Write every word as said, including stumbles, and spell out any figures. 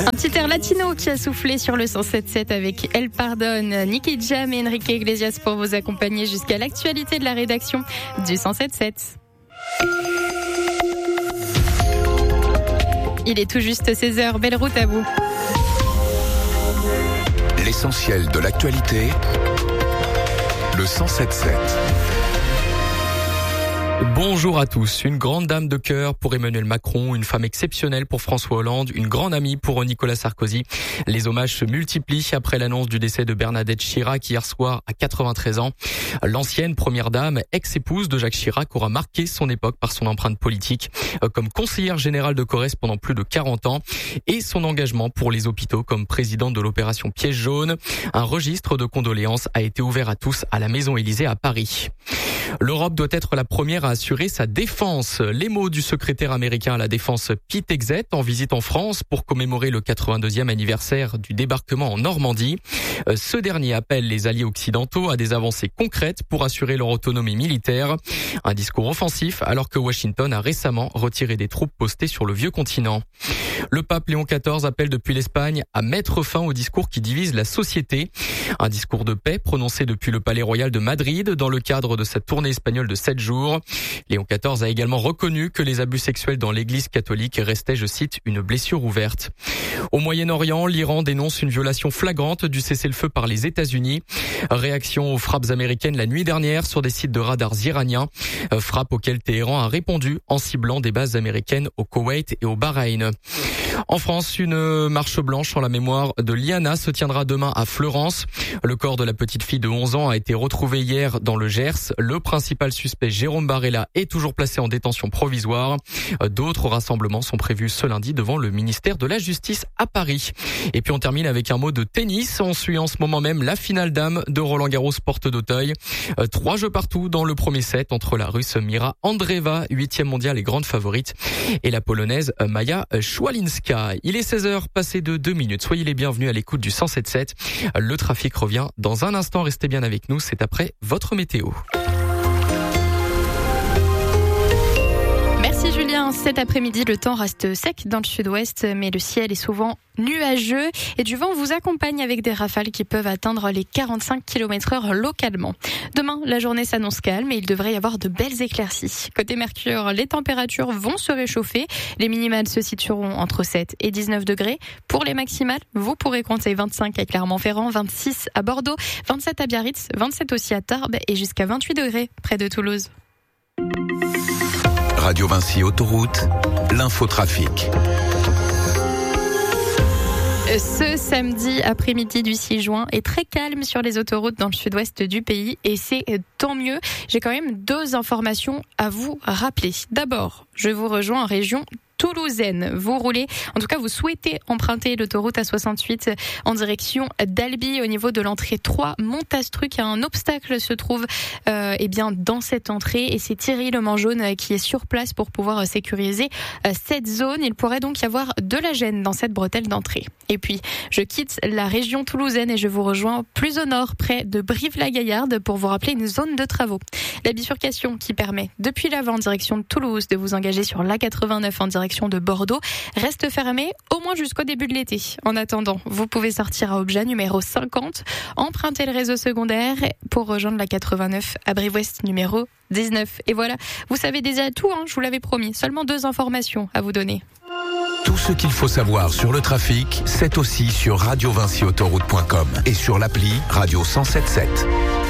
Un petit air latino qui a soufflé sur le cent sept sept avec El Pardon, Nicky Jam et Enrique Iglesias pour vous accompagner jusqu'à l'actualité de la rédaction du cent sept sept. Il est tout juste seize heures, belle route à vous. L'essentiel de l'actualité, le cent sept sept. Bonjour à tous. Une grande dame de cœur pour Emmanuel Macron, une femme exceptionnelle pour François Hollande, une grande amie pour Nicolas Sarkozy. Les hommages se multiplient après l'annonce du décès de Bernadette Chirac hier soir à quatre-vingt-treize ans. L'ancienne première dame, ex-épouse de Jacques Chirac, aura marqué son époque par son empreinte politique comme conseillère générale de Corrèze pendant plus de quarante ans et son engagement pour les hôpitaux comme présidente de l'opération Piège jaune. Un registre de condoléances a été ouvert à tous à la Maison Élysée à Paris. L'Europe doit être la première à assurer sa défense. Les mots du secrétaire américain à la défense Pete Hegseth en visite en France pour commémorer le quatre-vingt-deuxième anniversaire du débarquement en Normandie. Ce dernier appelle les alliés occidentaux à des avancées concrètes pour assurer leur autonomie militaire. Un discours offensif alors que Washington a récemment retiré des troupes postées sur le vieux continent. Le pape Léon quatorze appelle depuis l'Espagne à mettre fin au discours qui divise la société. Un discours de paix prononcé depuis le Palais Royal de Madrid dans le cadre de sa tournée espagnole de sept jours. Léon quatorze a également reconnu que les abus sexuels dans l'église catholique restaient, je cite, une blessure ouverte. Au Moyen-Orient, l'Iran dénonce une violation flagrante du cessez-le-feu par les États-Unis. Réaction aux frappes américaines la nuit dernière sur des sites de radars iraniens. Frappes auxquelles Téhéran a répondu en ciblant des bases américaines au Koweït et au Bahreïn. En France, une marche blanche en la mémoire de Liana se tiendra demain à Fleurance. Le corps de la petite fille de onze ans a été retrouvé hier dans le Gers. Le principal suspect, Jérôme Barella, est toujours placé en détention provisoire. D'autres rassemblements sont prévus ce lundi devant le ministère de la Justice à Paris. Et puis on termine avec un mot de tennis. On suit en ce moment même la finale dame de Roland-Garros porte d'Auteuil. Trois jeux partout dans le premier set entre la Russe Mira Andreeva, huitième mondiale et grande favorite, et la Polonaise Maja Szwalinska. Il est seize heures passées de deux minutes. Soyez les bienvenus à l'écoute du cent sept sept. Le trafic revient dans un instant. Restez bien avec nous. C'est après votre météo. Merci Julien. Cet après-midi, le temps reste sec dans le sud-ouest, mais le ciel est souvent nuageux et du vent vous accompagne avec des rafales qui peuvent atteindre les quarante-cinq kilomètres heure localement. Demain, la journée s'annonce calme et il devrait y avoir de belles éclaircies. Côté Mercure, les températures vont se réchauffer. Les minimales se situeront entre sept et dix-neuf degrés. Pour les maximales, vous pourrez compter vingt-cinq à Clermont-Ferrand, vingt-six à Bordeaux, vingt-sept à Biarritz, vingt-sept aussi à Tarbes et jusqu'à vingt-huit degrés près de Toulouse. Radio Vinci Autoroute, l'infotrafic. Ce samedi après-midi du six juin est très calme sur les autoroutes dans le sud-ouest du pays et c'est tant mieux. J'ai quand même deux informations à vous rappeler. D'abord, je vous rejoins en région toulousaine. Vous roulez, en tout cas vous souhaitez emprunter l'autoroute A soixante-huit en direction d'Albi au niveau de l'entrée trois Montastruc. Un obstacle se trouve euh, eh bien dans cette entrée et c'est Thierry Le Mangeaune qui est sur place pour pouvoir sécuriser euh, cette zone. Il pourrait donc y avoir de la gêne dans cette bretelle d'entrée. Et puis je quitte la région toulousaine et je vous rejoins plus au nord près de Brive-la-Gaillarde pour vous rappeler une zone de travaux. La bifurcation qui permet depuis l'avant en direction de Toulouse de vous engager sur l'A quatre-vingt-neuf en direction de Bordeaux reste fermée au moins jusqu'au début de l'été. En attendant, vous pouvez sortir à Obja numéro cinquante, emprunter le réseau secondaire pour rejoindre la quatre-vingt-neuf à Brive-Ouest numéro dix-neuf. Et voilà, vous savez déjà tout, hein, je vous l'avais promis. Seulement deux informations à vous donner. Tout ce qu'il faut savoir sur le trafic, c'est aussi sur radio vinci autoroute point com et sur l'appli Radio cent sept sept.